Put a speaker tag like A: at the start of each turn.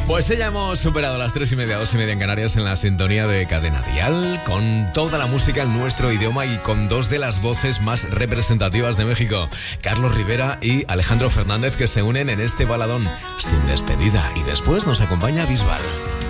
A: Pues ya hemos superado las 3:30, 2:30 en Canarias en la sintonía de Cadena Dial, con toda la música en nuestro idioma y con dos de las voces más representativas de México, Carlos Rivera y Alejandro Fernández, que se unen en este baladón sin despedida. Y después nos acompaña Bisbal.